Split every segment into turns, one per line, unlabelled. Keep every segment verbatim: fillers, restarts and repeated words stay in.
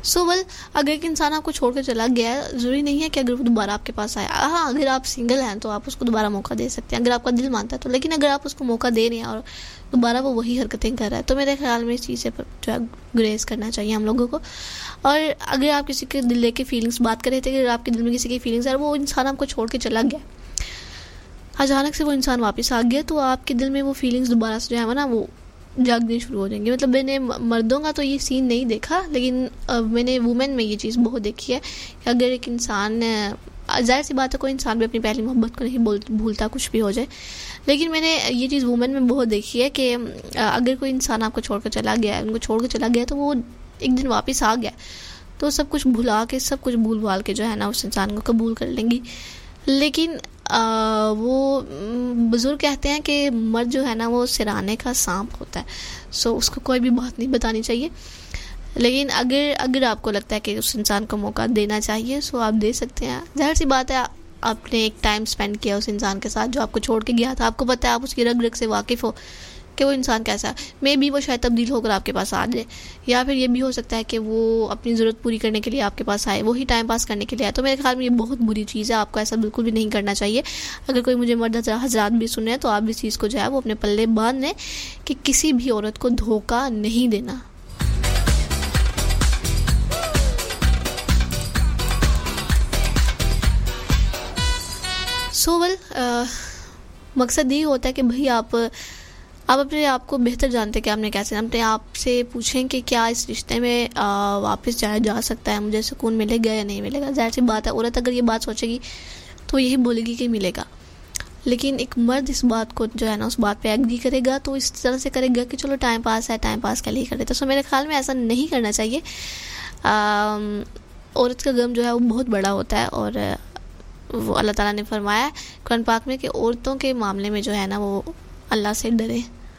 सो so, well well, अगर एक इंसान आपको छोड़ कर चला गया है, ज़रूरी नहीं है कि अगर वो दोबारा आपके पास आए। हाँ, अगर आप सिंगल हैं तो आप उसको दोबारा मौका दे सकते हैं अगर आपका दिल मानता है तो। लेकिन अगर आप उसको मौका दे रहे हैं और दोबारा वो वही हरकतें कर रहा है तो मेरे ख्याल में इस चीज़ से जो है ग्रेस करना चाहिए हम लोगों को। और अगर आप किसी के दिल की फीलिंग्स बात कर रहे थे, अगर आपके दिल में किसी की फीलिंग्स है और वो इंसान आपको छोड़ के चला गया, अचानक से वो इंसान वापस आ गया, तो आपके दिल में वो फीलिंग्स दोबारा से जो है ना वो जागनी शुरू हो जाएंगी। मतलब मैंने मर्दों का तो ये सीन नहीं देखा, लेकिन आ, मैंने वुमेन में ये चीज़ बहुत देखी है कि अगर एक इंसान, जाहिर सी बात है कोई इंसान भी अपनी पहली मोहब्बत को नहीं भूलता कुछ भी हो जाए, लेकिन मैंने ये चीज़ वुमेन में बहुत देखी है कि अगर कोई इंसान आपको छोड़कर चला गया है, उनको छोड़ कर चला गया, तो वो एक दिन वापस आ गया तो सब कुछ भुला के, सब कुछ भूल भाल के जो है ना उस इंसान को कबूल कर लेंगी। लेकिन आ, वो बुजुर्ग कहते हैं कि मर्द जो है ना वो सिराने का सांप होता है, सो उसको कोई भी बात नहीं बतानी चाहिए। लेकिन अगर अगर आपको लगता है कि उस इंसान को मौका देना चाहिए, सो आप दे सकते हैं। जाहिर सी बात है आपने एक टाइम स्पेंड किया उस इंसान के साथ जो आपको छोड़ के गया था, आपको पता है, आप उसकी रग रग से वाकिफ़ हो कि वो इंसान कैसा है। मे बी वो शायद तब्दील होकर आपके पास आ जाए, या फिर ये भी हो सकता है कि वो अपनी ज़रूरत पूरी करने के लिए आपके पास आए, वही टाइम पास करने के लिए आए। तो मेरे ख्याल में ये बहुत बुरी चीज़ है, आपको ऐसा बिल्कुल भी नहीं करना चाहिए। अगर कोई मुझे मर्द हज़रात भी सुन रहे हैं तो आप इस चीज़ को जो है वो अपने पल्ले बांध लें कि किसी भी औरत को धोखा नहीं देना। सो वेल, मकसद ये होता है कि भाई आप आप अपने आप को बेहतर जानते हैं कि आपने कैसे, अपने आप से पूछें कि क्या इस रिश्ते में आ, वापस जाया जा सकता है, मुझे सुकून मिलेगा या नहीं मिलेगा। जाहिर सी बात है औरत अगर ये बात सोचेगी तो यही बोलेगी कि मिलेगा, लेकिन एक मर्द इस बात को जो है ना उस बात पे एग्री करेगा तो इस तरह से करेगा कि चलो टाइम पास है, टाइम पास के लिए कर देते। तो मेरे ख्याल में ऐसा नहीं करना चाहिए। औरत का गम जो है वो बहुत बड़ा होता है, और वो अल्लाह ताला ने फरमाया कुरान पाक में कि औरतों के मामले में जो है ना वो अल्लाह से डरे।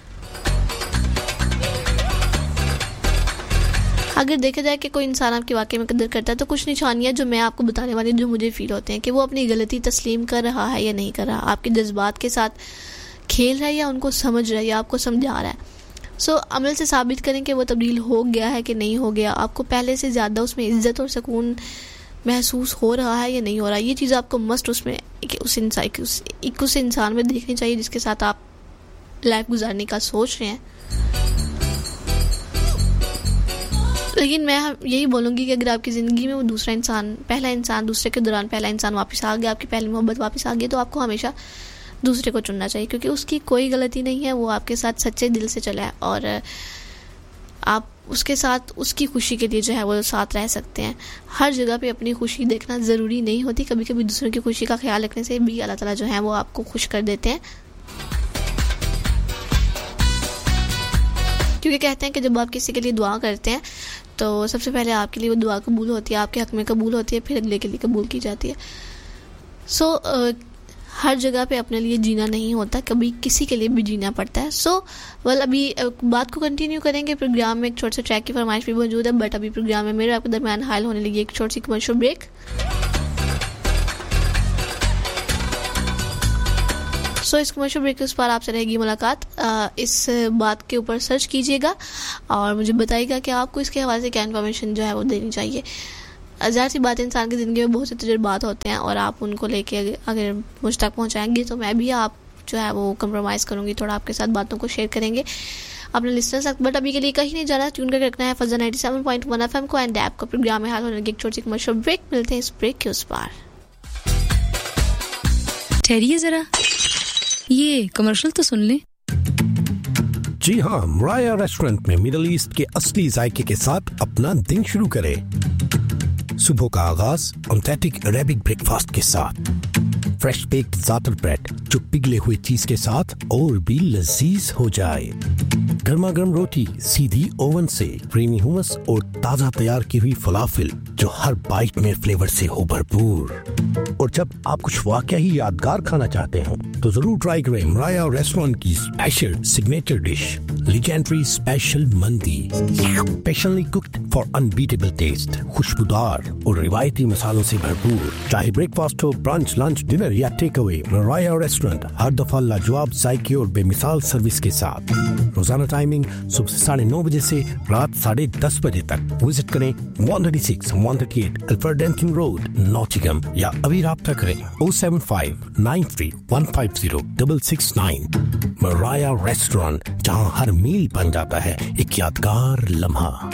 अगर देखा जाए कि कोई इंसान आपकी वाकई में कदर करता है तो कुछ निशानियां जो मैं आपको बताने वाली जो मुझे फील होते हैं कि वो अपनी गलती तस्लीम कर रहा है या नहीं कर रहा, आपके जज्बात के साथ खेल रहा है या उनको समझ रहा है या आपको समझा रहा है। सो so, अमल से साबित करें कि वो तब्दील हो गया है कि नहीं हो गया, आपको पहले से ज़्यादा उसमें इज्जत और सुकून महसूस हो रहा है या नहीं हो रहा। ये चीज़ आपको मस्ट उसमें उस इंसान उस, उस इंसान में देखनी चाहिए जिसके साथ आप लाइफ गुजारने का सोच रहे हैं। लेकिन मैं यही बोलूँगी कि अगर आपकी ज़िंदगी में वो दूसरा इंसान, पहला इंसान, दूसरे के दौरान पहला इंसान वापस आ गया, आपकी पहली मोहब्बत वापस आ गई, तो आपको हमेशा दूसरे को चुनना चाहिए, क्योंकि उसकी कोई गलती नहीं है, वो आपके साथ सच्चे दिल से चला है और आप उसके साथ उसकी खुशी के लिए जो है वो साथ rह सकते हैं। हर जगह पे अपनी खुशी देखना ज़रूरी नहीं होती, कभी कभी दूसरों की खुशी का ख्याल रखने से भी अल्लाह ताला जो है वो आपको खुश कर देते हैं। क्योंकि कहते हैं कि जब आप किसी के लिए दुआ करते हैं तो सबसे पहले आपके लिए वो दुआ कबूल होती है, आपके हक़ में कबूल होती है, फिर अगले के लिए कबूल की जाती है। सो so, uh, हर जगह पे अपने लिए जीना नहीं होता, कभी किसी के लिए भी जीना पड़ता है। सो so, वेल well, अभी uh, बात को कंटिन्यू करेंगे। प्रोग्राम में एक छोटे से ट्रैक की फरमाइश भी मौजूद है, बट अभी प्रोग्राम में मेरे आपके दरमियान हाल होने लगी एक छोटी सी कमर्शियल ब्रेक। सो so, इस कमर्शियल ब्रेक के उस पर आपसे रहेगी मुलाकात। आ, इस बात के ऊपर सर्च कीजिएगा और मुझे बताइएगा कि आपको इसके हवाले से क्या इन्फॉर्मेशन जो है वो देनी चाहिए। ज़ाहिर सी बात है इंसान की ज़िंदगी में बहुत से तजुर्बात होते हैं और आप उनको लेके अगर मुझ तक पहुँचाएंगे तो मैं भी आप जो है वो कंप्रोमाइज़ करूँगी, थोड़ा आपके साथ बातों को शेयर करेंगे अपने लिस्टर्स तक। बट अभी के लिए कहीं नहीं जाना, ट्यून करके रखना है फजा ninety seven point one F M को एंड ऐप का। प्रोग्राम में हाल होने लगी एक छोटी सी कमर्शियल ब्रेक, मिलते हैं इस ब्रेक के उस पार।
ठहरिए जरा, ये कमर्शियल तो सुन ले।
जी हाँ, मराया रेस्टोरेंट में मिडिल ईस्ट के असली जायके के साथ अपना दिन शुरू करें। सुबह का आगाज ऑथेंटिक अरेबिक ब्रेकफास्ट के साथ, फ्रेश बेक्ड ज़ातर ब्रेड जो पिघले हुए चीज के साथ और भी लजीज हो जाए, गर्मा गर्म रोटी सीधी ओवन से, क्रीमी हुमस और ताजा तैयार की हुई फलाफिल जो हर बाइट में फ्लेवर से हो भरपूर। और जब आप कुछ वाकई ही यादगार खाना चाहते हो तो जरूर ट्राई करें मराया रेस्टोरेंट की special signature dish legendary special मंदी, specially cooked for unbeatable test, खुशबूदार और रिवायती मसालों से भरपूर। चाहे ब्रेकफास्ट हो, ब्रंच, लंच, डिनर या टेक अवे, मराया रेस्टोरेंट हर दफा लाजवाब जायके और बेमिसाल सर्विस के साथ। रोजाना टाइमिंग सुबह साढ़े नौ बजे से रात साढ़े दस बजे तक। विजिट करें one thirty six one thirty eight अल्फ्रेडेंटन road, Nottingham, या अभी राब्ता करें O seven five nine three one five zero double six nine. मराया restaurant, जहां हर मील बन जाता है एक यादगार लम्हा।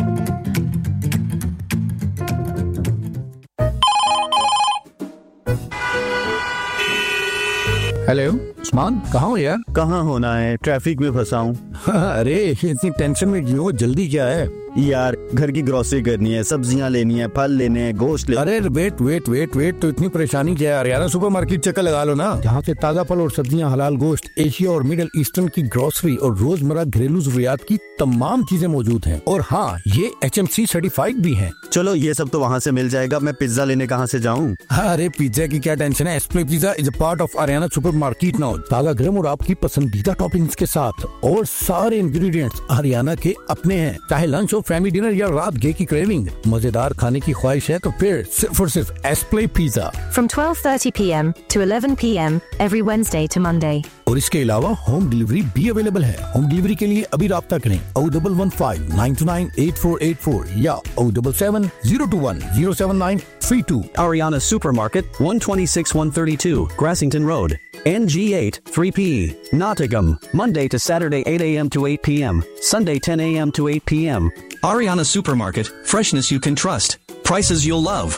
हेलो उस्मान, कहाँ हो यार?
कहाँ होना है, ट्रैफिक में फंसा हूँ।
अरे इतनी टेंशन में क्यों? जल्दी क्या है
यार? घर की ग्रोसरी करनी है, सब्जियाँ लेनी है, फल लेने हैं, गोश्त ले।
अरे वेट वेट वेट वेट तो इतनी परेशानी क्या है यार? यार सुपरमार्केट चक्कर लगा लो ना, जहाँ से ताज़ा फल और सब्जियाँ, हलाल गोश्त, एशिया और मिडिल ईस्टर्न की ग्रोसरी और रोजमर्रा घरेलू जरूरियात की तमाम चीजें मौजूद हैं। और हाँ, ये एच एम सी सर्टिफाइड भी है।
चलो ये सब तो वहाँ से मिल जाएगा, मैं पिज्जा लेने कहाँ से जाऊँ?
अरे पिज्जा की क्या टेंशन है, एस्प्ले pizza is a part of Ariana supermarket now. ताज़ा गरम और आपकी पसंदीदा टॉपिंग्स के साथ, और सारे इंग्रेडिएंट्स हरियाणा के अपने हैं। चाहे लंच हो, फैमिली डिनर या रात गे की क्रेविंग, मजेदार खाने की ख्वाहिश है तो फिर सिर्फ और सिर्फ एस्प्ले pizza.
From twelve thirty p m to eleven p m every Wednesday to Monday.
और इसके अलावा होम डिलीवरी भी अवेलेबल है। होम डिलीवरी के लिए अभी राब्ता करें O double one five nine to nine eight four eight four या O double seven zero to one zero seven nine three to.
Ariana Supermarket, one twenty-six one thirty-two, Grassington Road, N G eight three P E, Nottingham, Monday to Saturday eight a m to eight p m, Sunday ten a m to eight p m. Ariana Supermarket, freshness you can trust, prices you'll love.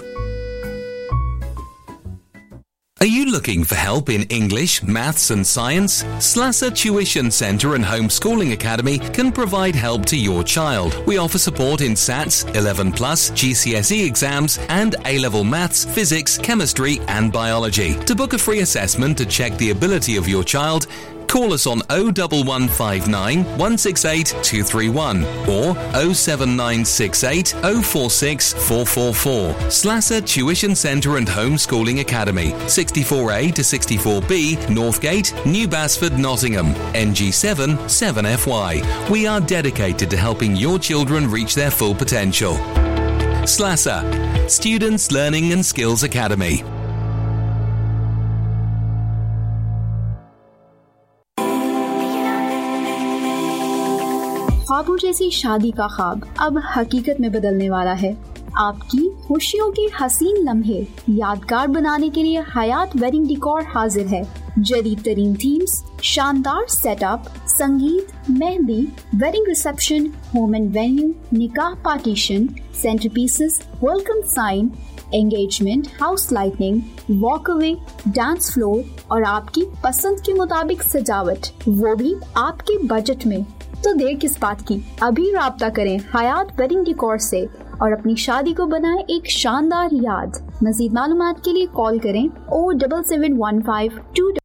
Are you looking for help in English, maths and science? Slasser Tuition Centre and Homeschooling Academy can provide help to your child. We offer support in S A Ts, eleven plus, G C S E exams and A-level maths, physics, chemistry and biology. To book a free assessment to check the ability of your child, call us on oh one one five nine one six eight two three one or oh seven nine six eight oh four six four four four. Slasser Tuition Centre and Homeschooling Academy, sixty-four A to sixty-four B, Northgate, New Basford, Nottingham, N G seven seven F Y. We are dedicated to helping your children reach their full potential. Slasser, Students Learning and Skills Academy.
ख्वाबों जैसी शादी का ख्वाब अब हकीकत में बदलने वाला है। आपकी खुशियों के हसीन लम्हे यादगार बनाने के लिए हयात वेडिंग डेकोर हाजिर है। जदीद तरीन थीम्स, शानदार सेटअप, संगीत, mehndi, wedding reception, home and venue, निकाह partition, centre pieces, welcome sign, engagement, house lightning, वॉकअवे, dance floor और आपकी पसंद के मुताबिक सजावट, वो भी आपके बजट में। तो देर किस बात की, अभी राब्ता करें हयात वेडिंग डेकोर से और अपनी शादी को बनाएं एक शानदार याद। मजीद मालूमात के लिए कॉल करें O double seven one five to